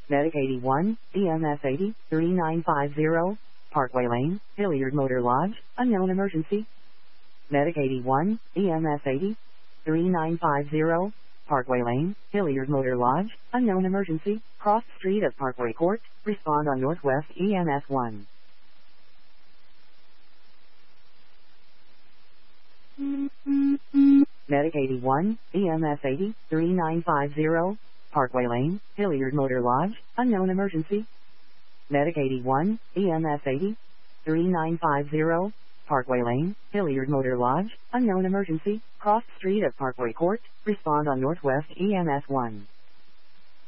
Medic 81, EMS 80, 3950, Parkway Lane, Hilliard Motor Lodge, unknown emergency. Medic 81, EMS 80, 3950, Parkway Lane, Hilliard Motor Lodge, unknown emergency, cross street at Parkway Court, respond on Northwest EMS 1. Medic 81, EMS 80, 3950, Parkway Lane, Hilliard Motor Lodge, unknown emergency. Medic 81, EMS 80, 3950, Parkway Lane, Hilliard Motor Lodge, unknown emergency, cross street at Parkway Court, respond on Northwest EMS 1.